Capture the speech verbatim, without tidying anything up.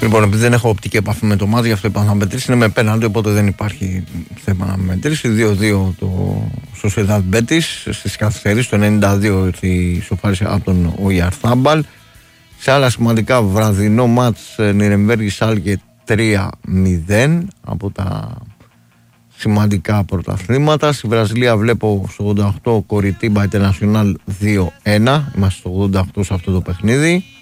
Λοιπόν, επειδή δεν έχω οπτική επαφή με το μάτι, γι' αυτό είπα να μετρήσει. Είναι με πέναλτι, οπότε δεν υπάρχει θέμα να μετρήσει. δύο δύο το Sociedad Betis. Στις καθυστερήσεις, το ενενήντα δύο ήρθε η ισοφάριση από τον Οϊαρθάμπαλ. Σε άλλα σημαντικά, βραδινό μάτς Νιρεμβέργη Σάλκε τρία μηδέν από τα σημαντικά πρωταθλήματα. Στη Βραζιλία βλέπω στο ογδόντα οκτώ Κοριτίμπα International δύο ένα. Είμαστε στο ογδόντα οκτώ σε αυτό το παιχνίδι.